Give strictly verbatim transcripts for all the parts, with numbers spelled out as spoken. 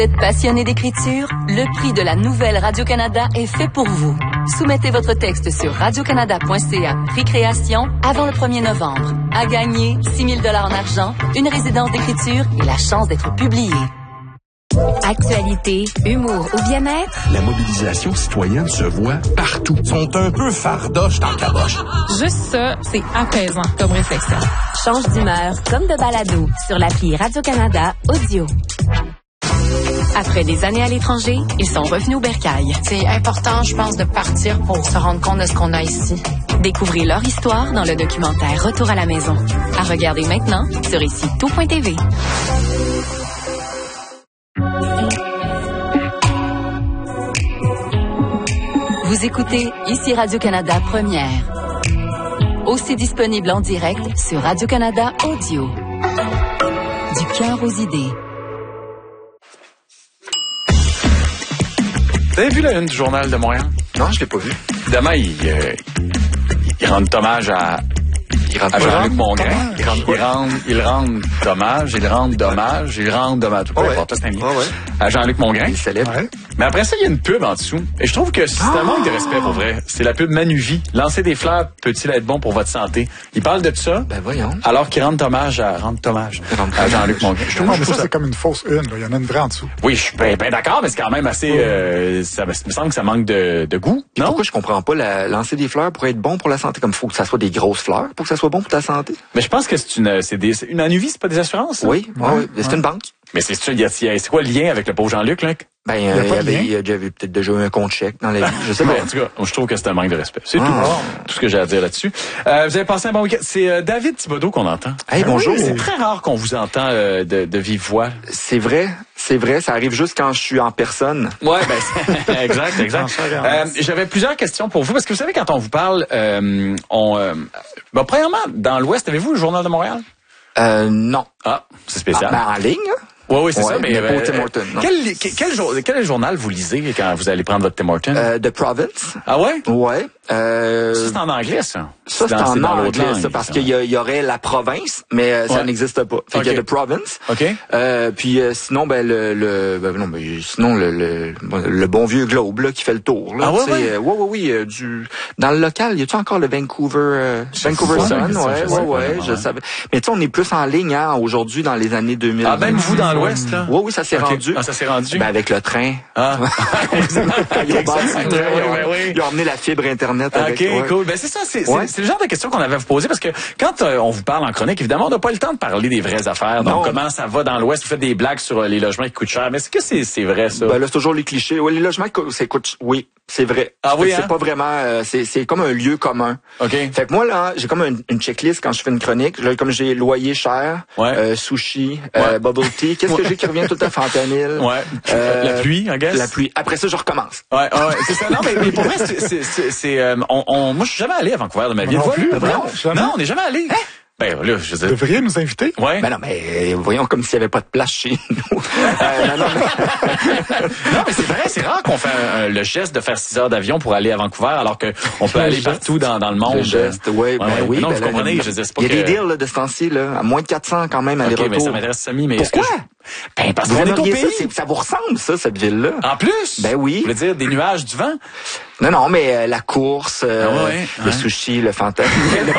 Vous êtes passionné d'écriture? Le prix de la Nouvelle Radio-Canada est fait pour vous. Soumettez votre texte sur radiocanada point c a prix création avant le premier novembre. À gagner six mille dollars en argent, une résidence d'écriture et la chance d'être publié. Actualité, humour ou bien-être? La mobilisation citoyenne se voit partout. Ils sont un peu fardoches dans le caboche. Juste ça, c'est apaisant comme réflexion. Change d'humeur comme de balado sur l'appli Radio-Canada Audio. Après des années à l'étranger, ils sont revenus au bercail. C'est important, je pense, de partir pour se rendre compte de ce qu'on a ici. Découvrez leur histoire dans le documentaire Retour à la maison. À regarder maintenant sur ici tout point t v. Vous écoutez Ici Radio-Canada Première. Aussi disponible en direct sur Radio-Canada Audio. Du cœur aux idées. Vous avez vu la une du Journal de Montréal? Non, je l'ai pas vu. Évidemment, il, euh, il rend hommage à, à Jean-Luc Mongrain. Il rend, il rend, il rend hommage, il rend dommage, il rend dommage. Peu importe, c'est un lien. Oh ouais. À Jean-Luc Mongrain. Il est célèbre. Ouais. Mais après ça, il y a une pub en dessous. Et je trouve que c'est un manque de respect pour vrai. C'est la pub Manuvie. Lancer des fleurs peut-il être bon pour votre santé? Il parle de ça. Ben voyons. Alors qu'il rend hommage à, rend hommage à Jean-Luc Mongrain. Je trouve, non, mais ça, ça, c'est comme une fausse une. Là. Il y en a une vraie en dessous. Oui, je suis bien ben d'accord, mais c'est quand même assez... Euh, ça me semble que ça manque de, de goût. Puis non? Pourquoi je comprends pas la, lancer des fleurs pour être bon pour la santé? Comme il faut que ça soit des grosses fleurs pour que ça soit bon pour ta santé. Mais je pense que c'est une... C'est des, une Manuvie, c'est pas des assurances? Ça? Oui, ouais, oui. C'est ouais. une banque. Mais c'est ça, c'est quoi le lien avec le pauvre Jean-Luc, là? Ben, il, euh, il, avait, il avait peut-être déjà eu un compte chèque dans la vie. Je sais pas. En tout cas, je trouve que c'est un manque de respect. C'est ah, tout. Oh. Tout ce que j'ai à dire là-dessus. Euh, vous avez passé un bon week-end. C'est euh, David Thibodeau qu'on entend. Hey, bonjour. Oui, c'est très rare qu'on vous entend euh, de, de vive voix. C'est vrai. C'est vrai. Ça arrive juste quand je suis en personne. Ouais, ben, exact, exact. euh, j'avais plusieurs questions pour vous parce que vous savez, quand on vous parle, euh, on, euh, ben, premièrement, dans l'Ouest, avez-vous le Journal de Montréal? Euh, non. Ah, c'est spécial. Ah, ben, en ligne? Oui, oui, c'est ouais, ça. Mais, mais euh, pas Tim Horton. Quel, quel, quel, quel journal vous lisez quand vous allez prendre votre Tim Horton? Euh, The Province. Ah ouais? Ouais. Euh, ça, c'est en anglais, ça? Ça, c'est, c'est en dans anglais, langue, ça, parce ça. qu'il y, a, il y aurait la province, mais euh, ça ouais. n'existe pas. Fait okay. qu'il y a The Province. OK. Euh, puis euh, sinon, ben, le, le ben, non, ben, sinon, le, le, le bon vieux Globe, là, qui fait le tour, là. Ah ouais, ouais? Euh, ouais, ouais, oui, euh, du, dans le local, y a-tu encore le Vancouver, euh, Vancouver Sun? Ouais, ouais, ouais, je savais. Mais tu sais, on est plus en ligne, hein, aujourd'hui, dans les années deux mille. Ah, même vous, dans l'Ouest, là? Oui, oui, ça s'est okay. rendu. Ah, ça s'est rendu? Ben, avec le train. Ah. ils, ont bâti, ouais, ouais. Ils ont emmené la fibre Internet avec. OK, ouais. cool. Ben, c'est ça, c'est, ouais. c'est, c'est le genre de question qu'on avait à vous poser parce que quand euh, on vous parle en chronique, évidemment, on n'a pas le temps de parler des vraies affaires. Donc, non. comment ça va dans l'Ouest? Vous faites des blagues sur euh, les logements qui coûtent cher. Mais est-ce que c'est, c'est vrai, ça? Ben, là, c'est toujours les clichés. Oui, les logements qui coûtent, oui. C'est vrai. Ah oui, c'est hein? pas vraiment, euh, c'est, c'est comme un lieu commun. OK. Fait que moi, là, j'ai comme une, une checklist quand je fais une chronique. Là, comme j'ai loyer cher, ouais. euh, sushi, ouais. euh, bubble tea. Qu'est-ce que j'ai qui revient tout le temps? Fentanyl. Ouais. Euh, la pluie, I guess. La pluie. Après ça, je recommence. Ouais, ouais, c'est ça. Non, mais, mais pour vrai, c'est, c'est, c'est, c'est euh, on, on, moi, je suis jamais allé à Vancouver de ma vie. Non, plus, vraiment? Non, non, on n'est jamais allé. Hein? Ben, là, je Vous devriez nous inviter. Ouais. Ben non, mais voyons comme s'il n'y avait pas de place chez nous. euh, non, non, mais... non, mais c'est vrai, c'est rare qu'on fait un, un, le geste de faire six heures d'avion pour aller à Vancouver, alors que on peut aller partout dans, dans le monde. Le geste, ouais, ben ouais, oui. Non, ben vous là, comprenez, je dis, c'est pas il y a que... des deals là, de ce temps-ci, là, à moins de quatre cents quand même, aller-retour. OK, mais ça m'intéresse semi, mais pourquoi? Est-ce que je... Ben, parce vous qu'on est au pays. Ça, ça vous ressemble, ça, cette ville-là. En plus? Ben oui. Vous voulez dire des nuages, du vent? Non, non, mais euh, la course, euh, ah ouais, le hein? sushi, le fantasme.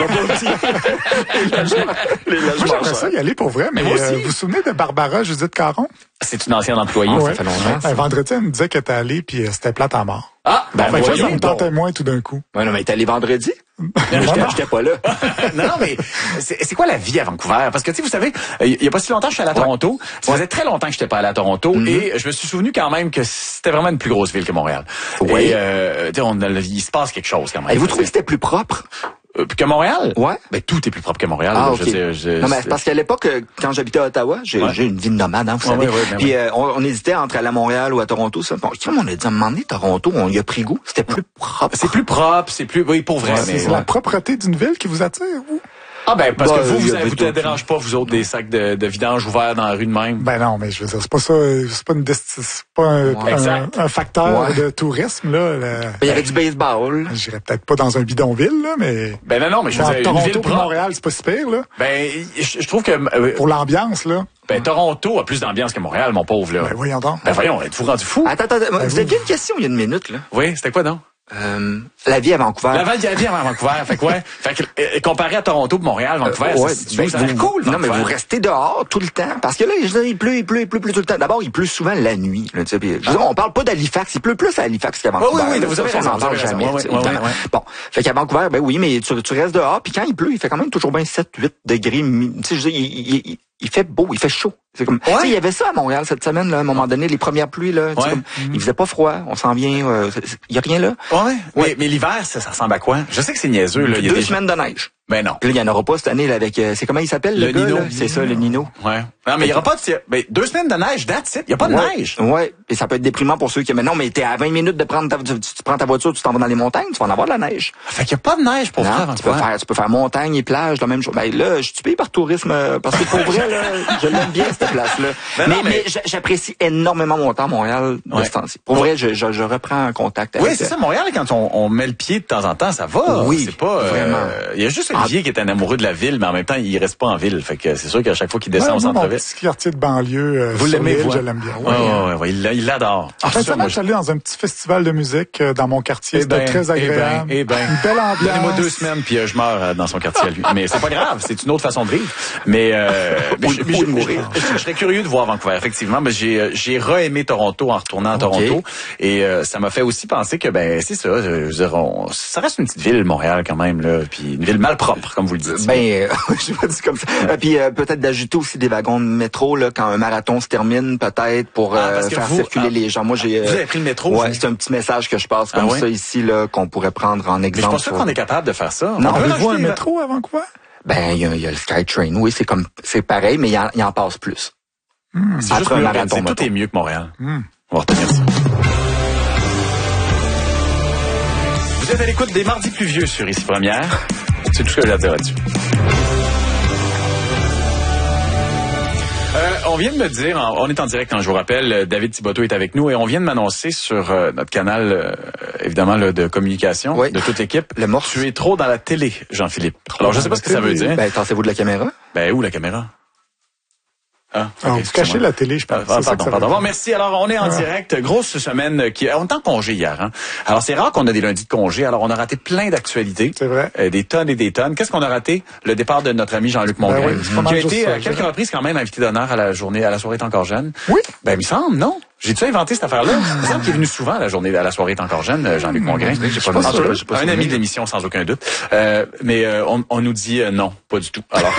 les logements. Moi, j'aimerais ça y aller pour vrai, mais, mais euh, vous vous souvenez de Barbara Judith Caron? C'est une ancienne employée, ah ouais. ça fait longtemps. Un vendredi, elle me disait qu'elle était allée, puis c'était plate à mort. Ah, ben enfin, voyons, ça me tentait moins tout d'un coup. Ouais, non, mais t'es allé vendredi? J'étais, j'étais pas là. non, non, mais c'est, c'est quoi la vie à Vancouver? Parce que, tu sais, vous savez, il y a pas si longtemps, je suis allé à Toronto. Ouais. Ça faisait très longtemps que j'étais pas allé à Toronto. Mm-hmm. Et je me suis souvenu quand même que c'était vraiment une plus grosse ville que Montréal. Oui. Et, euh, tu sais, on, il se passe quelque chose quand même. Et vous trouvez que c'était plus propre? Euh, que Montréal? Ouais. Ben, tout est plus propre que Montréal. Ah, là, okay. je sais, je, non, mais c'est parce qu'à l'époque, quand j'habitais à Ottawa, j'ai, ouais. j'ai une vie de nomade, hein, vous ouais, savez. Ouais, ouais, ben puis, ouais. euh, on, on hésitait entre aller à Montréal ou à Toronto, ça. Bon, comme on a dit à un moment donné, Toronto, on y a pris goût. C'était plus propre. C'est plus propre, c'est plus, oui, pour vrai. Ouais, mais, c'est ouais. la propreté d'une ville qui vous attire, vous? Ah ben, parce bah, que vous, vous, vous, vous ne dérange pas, vous autres, des sacs de, de vidange ouverts dans la rue de même? Ben non, mais je veux dire, c'est pas ça, c'est pas une desti- c'est pas un, Ouais, un, un facteur ouais. de tourisme, là. Le, Il y avait du baseball. J'irais peut-être pas dans un bidonville, là, mais... Ben non, non, mais je veux Bon, dire, une Toronto ville puis propre. Montréal, c'est pas si pire, là. Ben, je, je trouve que... Euh, Pour l'ambiance, là. ben, Toronto a plus d'ambiance que Montréal, mon pauvre, là. Ben voyons donc. Ben voyons, êtes-vous rendu fou? Attends, attends, Ben, vous aviez une question il y a une minute, là. Oui, c'était quoi, non? Euh, la vie à Vancouver. La Val à Vancouver, fait que ouais. Fait que, euh, comparé à Toronto et Montréal, Vancouver, Euh, ouais, c'est, ben, ça a l'air cool, non, mais Vancouver. vous restez dehors tout le temps. Parce que là, je dis, il pleut, il pleut, il pleut, il pleut tout le temps. D'abord, il pleut souvent la nuit. Là, tu sais, puis, je veux dire, on parle pas d'Halifax. Il pleut plus à Halifax qu'à Vancouver. Oh, oui, oui, là, vous ça, avez ça, raison, on n'en vous avez parle raison. jamais. Ouais, tu sais, ouais, ouais, évidemment. ouais. Bon. Fait qu'à Vancouver, ben oui, mais tu, tu restes dehors. Puis quand il pleut, il fait quand même toujours bien sept, huit degrés. Tu sais, je veux dire, il, il, il, il fait beau, il fait chaud. C'est comme, Ouais. tu sais, il y avait ça à Montréal cette semaine, là, à un moment donné, les premières pluies, là. tu sais, Ouais. comme, il faisait pas froid. On s'en vient, euh, il y a rien là. Ouais. Ouais. Mais, mais l'hiver, ça, ça ressemble à quoi? Je sais que c'est niaiseux, là. Il y a Deux des... semaines de neige. Ben non. Puis là, il n'y en aura pas cette année là, avec... Euh, c'est comment il s'appelle, le, Le gars, Nino. là? C'est ça, le Nino. Ouais. Non, mais il y aura pas de... Ben, deux semaines de neige, that's it. Il y a pas de ouais. neige. Ouais. Et ça peut être déprimant pour ceux qui... Mais non, mais t'es à vingt minutes de prendre ta... Tu, tu prends ta voiture, tu t'en vas dans les montagnes, tu vas en avoir de la neige. Fait qu'il y a pas de neige pour Non, faire tu peux faire, tu peux faire montagne et plage la même jour. Ben là, je suis payé par tourisme euh, parce que pour vrai, là, je l'aime bien cette place-là. Ben mais non, mais, mais- j'a- j'apprécie énormément mon temps à Montréal de Ouais. ce temps-ci. Pour vrai, je, je, je reprends un contact avec... Oui, c'est ça, Montréal, quand on, on met le pied de temps en temps, ça va. Oui, c'est pas. vraiment. euh, Il y a juste Olivier qui est un amoureux de la ville, mais en même temps, il reste pas en ville. Fait que c'est sûr qu'à chaque fois qu'il descend Ouais, au moi, mon centre-ville. petit quartier de banlieue, euh, Vous sur l'aimez, l'île, vous? je l'aime bien. Ouais, ouais, ouais, ouais, il l'a- il l'adore. En fait, Ça, ça, moi, je suis allé dans un petit festival de musique euh, dans mon quartier. Eh C'était ben, très eh ben, agréable. eh ben. Une belle ambiance. Donnez-moi deux semaines, puis euh, je meurs euh, dans son quartier à lui. Mais c'est pas grave, c'est une autre façon de vivre. Mais, euh, mais je, mais je- je- je- je serais curieux de voir Vancouver, effectivement. Mais j'ai euh, j'ai re-aimé Toronto en retournant à Toronto. Et euh, ça m'a fait aussi penser que, ben, c'est ça, je veux dire, on- ça reste une petite ville, Montréal, quand même, là. Puis une ville malpropre, comme vous le dites. Ben, euh, je vais dire comme ça. Et puis euh, peut-être d'ajouter aussi des wagons de métro là quand un marathon se termine, peut-être pour Ah, euh, parce que faire vous- circuler ah, les gens. Moi, j'ai. vous avez pris le métro, Ouais, vous? c'est un petit message que je passe comme Ah ouais? ça ici là qu'on pourrait prendre en Mais je suis exemple. pas sûr sur- qu'on est capable de faire ça. Non, On peut Avez-vous un rajouter- métro à Vancouver? Ben, il y, a- il y a le SkyTrain. Oui, c'est comme c'est pareil, mais il en, il en passe plus. C'est juste Après un mieux marathon, organisé. Tout mettons. est mieux que Montréal. Hmm. On va retenir ça. Vous êtes à l'écoute des Mardis pluvieux sur Ici Première. C'est tout ce que j'ai à dire là-dessus. Euh, on vient de me dire, en- on est en direct, quand je vous rappelle, euh, David Thibodeau est avec nous et on vient de m'annoncer sur euh, notre canal, euh, évidemment, là, de communication Oui. de toute l'équipe. Le morse. Tu es trop dans la télé, Jean-Philippe. Alors, je sais pas ce que ça veut dire. Ben, pensez-vous de la caméra? Ben, où la caméra? Ah, Ah, ok, vous excusez-moi. cachez la télé, je pense. Ah, C'est ça que pardon, ça pardon. veut Bon, dire. merci. Alors, on est en Ah. direct. Grosse semaine qui on est en congé hier. Hein? Alors, c'est rare qu'on a des lundis de congé. Alors, on a raté plein d'actualités. C'est vrai. Euh, des tonnes et des tonnes. Qu'est-ce qu'on a raté? Le départ de notre ami Jean-Luc Mongrain, oui, c'est pas mal qui a juste été ça, à je quelques dirais. reprises quand même invité d'honneur à la journée, à la soirée est encore jeune. Oui. Ben, il me semble, non? J'ai-tu inventé cette affaire-là? Il me semble qu'il est venu souvent à la journée, à la soirée est encore jeune, euh, Jean-Luc Mongrain. J'ai pas En sûr, tout cas, j'ai pas un souvenir. ami de l'émission, sans aucun doute. Euh, mais euh, on, on nous dit euh, non, pas du tout. Alors,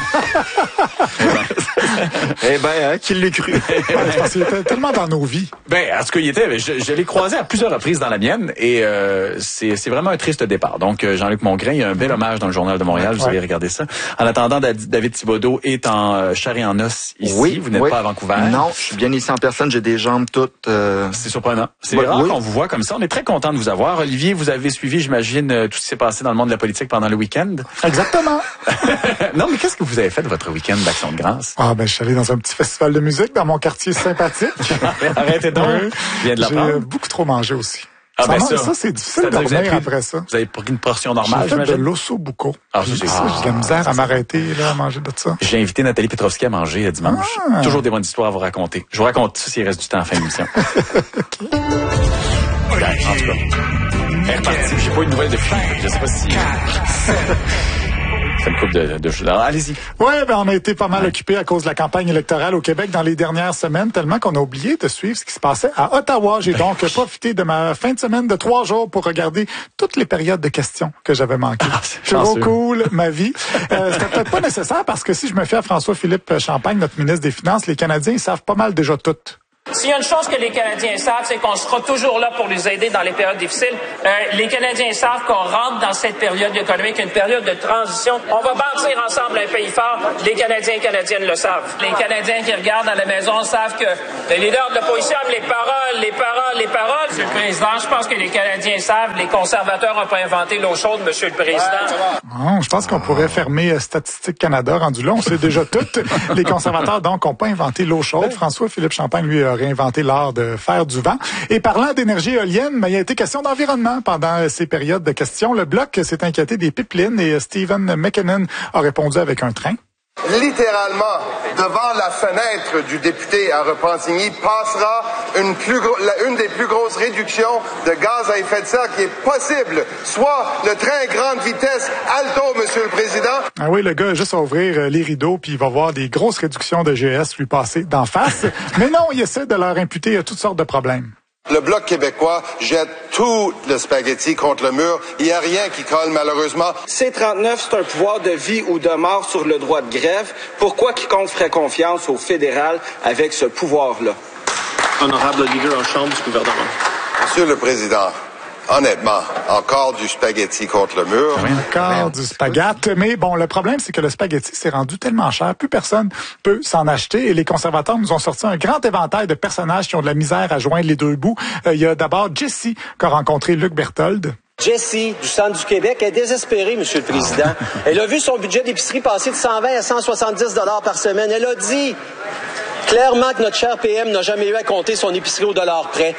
Eh ben, hein, qui l'a cru? Ouais, c'est parce qu'il était tellement dans nos vies. ben, en tout cas, il était. Je, je l'ai croisé à plusieurs reprises dans la mienne et euh, c'est c'est vraiment un triste départ. Donc, euh, Jean-Luc Mongrain, il y a un bel hommage dans le Journal de Montréal. Vous Ouais. allez regarder ça. En attendant, Da- David Thibodeau est en euh, chair et en os ici. Oui, Vous n'êtes oui. pas à Vancouver. Non, je suis bien ici en personne. J'ai des jambes toutes. euh, C'est surprenant. C'est Ouais, rare oui. qu'on vous voit comme ça. On est très content de vous avoir. Olivier, vous avez suivi, j'imagine, euh, tout ce qui s'est passé dans le monde de la politique pendant le week-end. Exactement. Non, mais qu'est-ce que vous avez fait de votre week-end d'Action de grâce? Ah, ben, je suis allé dans un petit festival de musique dans mon quartier sympathique. Arrêtez donc. Oui. Je viens de J'ai l'apprendre. euh, beaucoup trop mangé aussi. Ah, ben ça, ça. ça, c'est difficile de C'est-à-dire que vous avez revenir pris- après ça. Vous avez pris une portion J'ai normale, fait de j'imagine? l'osso bucco. Ah, ça, c'est- ça, j'ai de la misère à m'arrêter, là, à manger de ça. J'ai invité Nathalie Petrovski à manger euh, dimanche. Ah. Toujours des bonnes histoires à vous raconter. Je vous raconte ça s'il reste du temps à la fin de l'émission. Ben, en tout cas, elle est repartie. J'ai pas eu de nouvelles depuis. Je sais pas si... C'est une couple de, de choses. Alors, allez-y. Ouais, ben, on a été pas mal occupés à cause de la campagne électorale au Québec dans les dernières semaines, tellement qu'on a oublié de suivre ce qui se passait à Ottawa. J'ai donc profité de ma fin de semaine de trois jours pour regarder toutes les périodes de questions que j'avais manquées. Ah, c'est C'est trop chanceux. cool, ma vie. Euh, c'était peut-être pas nécessaire parce que si je me fie à François-Philippe Champagne, notre ministre des Finances, les Canadiens, ils savent pas mal déjà tout. S'il y a une chose que les Canadiens savent, c'est qu'on sera toujours là pour les aider dans les périodes difficiles. Euh, les Canadiens savent qu'on rentre dans cette période économique, une période de transition. On va bâtir ensemble un pays fort. Les Canadiens et Canadiennes le savent. Les Canadiens qui regardent à la maison savent que les leaders de l'opposition aiment les paroles, les paroles, les paroles. Monsieur le Président, je pense que les Canadiens savent, les conservateurs n'ont pas inventé l'eau chaude, Monsieur le Président. Oh, je pense qu'on pourrait fermer euh, Statistique Canada, rendu là. On sait déjà tout. Les conservateurs, donc, n'ont pas inventé l'eau chaude. François-Philippe Champagne, lui, a réinventé l'art de faire du vent. Et parlant d'énergie éolienne, ben, il a été question d'environnement pendant ces périodes de questions. Le Bloc s'est inquiété des pipelines et Stephen McKinnon a répondu avec un train. Littéralement, devant la fenêtre du député à Repentigny passera une, plus gro- une des plus grosses réductions de gaz à effet de serre qui est possible, soit le train grande vitesse Alto, Monsieur le Président. Ah oui, le gars a juste à ouvrir les rideaux puis il va voir des grosses réductions de G S lui passer d'en face. Mais non, il essaie de leur imputer toutes sortes de problèmes. Le Bloc québécois jette tout le spaghetti contre le mur. Il n'y a rien qui colle, malheureusement. C trente-neuf, c'est un pouvoir de vie ou de mort sur le droit de grève. Pourquoi quiconque ferait confiance au fédéral avec ce pouvoir-là? Honorable leader en chambre du gouvernement. Monsieur le Président, honnêtement, encore du spaghetti contre le mur. Oui, encore du spaghetti. Mais bon, le problème, c'est que le spaghetti s'est rendu tellement cher, plus personne peut s'en acheter. Et les conservateurs nous ont sorti un grand éventail de personnages qui ont de la misère à joindre les deux bouts. Euh, il y a d'abord Jessie, qu'a rencontré Luc Berthold. Jessie, du centre du Québec, est désespérée, Monsieur le Président. Elle a vu son budget d'épicerie passer de cent vingt à cent soixante-dix dollars par semaine. Elle a dit clairement que notre cher P M n'a jamais eu à compter son épicerie au dollar près.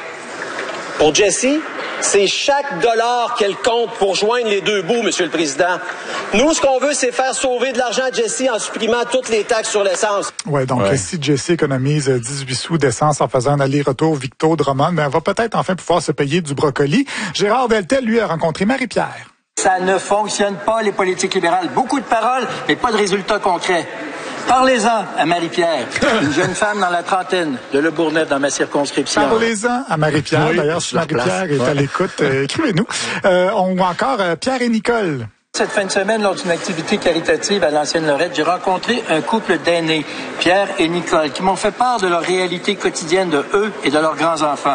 Pour Jessie, c'est chaque dollar qu'elle compte pour joindre les deux bouts, Monsieur le Président. Nous, ce qu'on veut, c'est faire sauver de l'argent à Jessie en supprimant toutes les taxes sur l'essence. Ouais, donc ouais. Si Jessie économise dix-huit sous d'essence en faisant un aller-retour Victo-Drummond, ben, elle va peut-être enfin pouvoir se payer du brocoli. Gérard Deltel, lui, a rencontré Marie-Pierre. Ça ne fonctionne pas, les politiques libérales. Beaucoup de paroles, mais pas de résultats concrets. Parlez-en à Marie-Pierre, une jeune femme dans la trentaine de Le Bourgneuf dans ma circonscription. Parlez-en à Marie-Pierre. Oui, d'ailleurs, si Marie-Pierre est ouais. à l'écoute, euh, écrivez-nous. Euh, on voit encore euh, Pierre et Nicole. Cette fin de semaine, lors d'une activité caritative à l'Ancienne Lorette, j'ai rencontré un couple d'aînés, Pierre et Nicole, qui m'ont fait part de leur réalité quotidienne de eux et de leurs grands-enfants.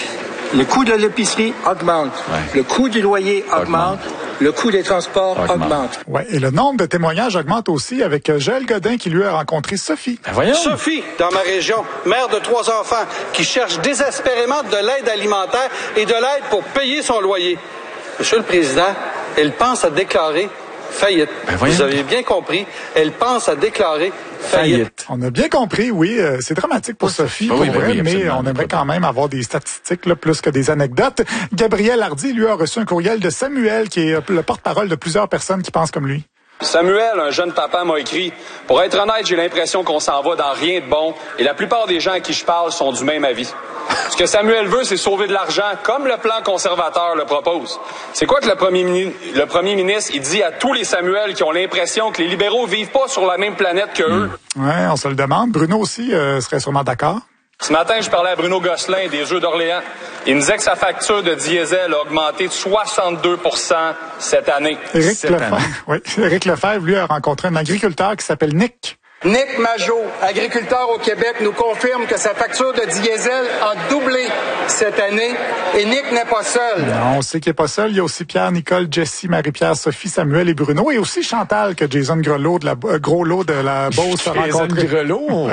Le coût de l'épicerie augmente. Ouais. Le coût du loyer augmente. augmente. Le coût des transports augmente. augmente. Ouais, et le nombre de témoignages augmente aussi avec Joël Godin qui lui a rencontré Sophie. Ben voyons. Sophie, dans ma région, mère de trois enfants, qui cherche désespérément de l'aide alimentaire et de l'aide pour payer son loyer. Monsieur le Président, elle pense à déclarer faillite. Ben vous avez bien compris, elle pense à déclarer faillite. faillite. On a bien compris, oui. Euh, c'est dramatique pour Sophie, pour oui, vrai, oui, mais on aimerait quand même avoir des statistiques là, plus que des anecdotes. Gabriel Hardy, lui, a reçu un courriel de Samuel, qui est le porte-parole de plusieurs personnes qui pensent comme lui. Samuel, un jeune papa, m'a écrit « Pour être honnête, j'ai l'impression qu'on s'en va dans rien de bon et la plupart des gens à qui je parle sont du même avis. Ce que Samuel veut, c'est sauver de l'argent, comme le plan conservateur le propose. C'est quoi que le premier, mini- le premier ministre il dit à tous les Samuel qui ont l'impression que les libéraux vivent pas sur la même planète que eux? Ouais, on se le demande. Bruno aussi euh, serait sûrement d'accord. Ce matin, je parlais à Bruno Gosselin des Jeux d'Orléans. Il me disait que sa facture de diesel a augmenté de soixante-deux pour cent cette année. Éric cette Lefebvre, année. oui, Éric Lefebvre, lui, a rencontré un agriculteur qui s'appelle Nick. Nick Majot, agriculteur au Québec, nous confirme que sa facture de diesel a doublé cette année et Nick n'est pas seul. Non, on sait qu'il n'est pas seul. Il y a aussi Pierre, Nicole, Jessie, Marie-Pierre, Sophie, Samuel et Bruno et aussi Chantal que Jason Grelot de la, euh, Groslo de la Beauce a rencontré. Jason Grelot?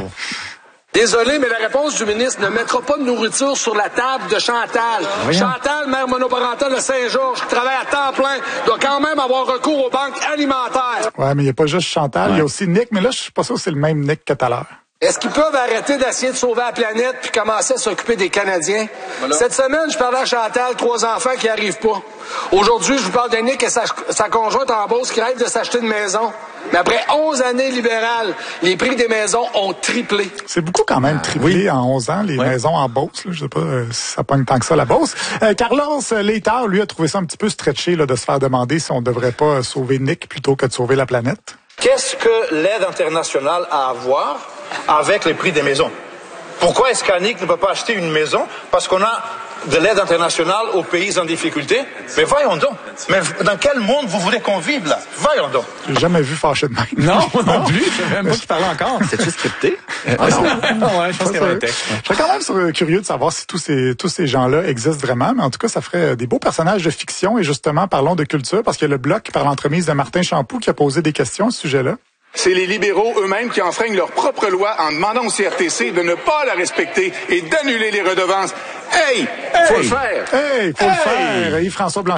Désolé, mais la réponse du ministre ne mettra pas de nourriture sur la table de Chantal. Oui. Chantal, mère monoparentale de Saint-Georges, qui travaille à temps plein, doit quand même avoir recours aux banques alimentaires. Ouais, mais il n'y a pas juste Chantal, il ouais. y a aussi Nick, mais là, je suis pas sûr que c'est le même Nick que tout à l'heure. Est-ce qu'ils peuvent arrêter d'essayer de sauver la planète puis commencer à s'occuper des Canadiens? Voilà. Cette semaine, je parlais à Chantal, trois enfants qui arrivent pas. Aujourd'hui, je vous parle de Nick et sa, sa conjointe en Beauce qui rêve de s'acheter une maison. Mais après onze années libérales, les prix des maisons ont triplé. C'est beaucoup quand même triplé oui. en onze ans, les oui. maisons en Beauce. Là, je sais pas euh, si ça pogne tant que ça, la Beauce. Euh, Carlos Létard, lui, a trouvé ça un petit peu stretché là, de se faire demander si on devrait pas sauver Nick plutôt que de sauver la planète. Qu'est-ce que l'aide internationale a à voir avec les prix des maisons? Pourquoi est-ce qu'Annick ne peut pas acheter une maison? Parce qu'on a de l'aide internationale aux pays en difficulté. Mais voyons donc. Mais dans quel monde vous voulez qu'on vive, là? Voyons donc. J'ai jamais vu fâché de même. Non, moi non plus. Je savais même pas qu'il parlait encore. C'est-tu scripté? Ah non. Ouais, je pense qu'il y avait un texte. Je serais quand même sur, curieux de savoir si tous ces, tous ces gens-là existent vraiment, mais en tout cas, ça ferait des beaux personnages de fiction. Et justement, parlons de culture, parce qu'il y a le Bloc, par l'entremise de Martin Champoux, qui a posé des questions à ce sujet-là. C'est les libéraux eux-mêmes qui enfreignent leur propre loi en demandant au C R T C de ne pas la respecter et d'annuler les redevances. Hey! Faut hey! le faire! Hey! Faut hey! le faire! Yves-François Blanchet.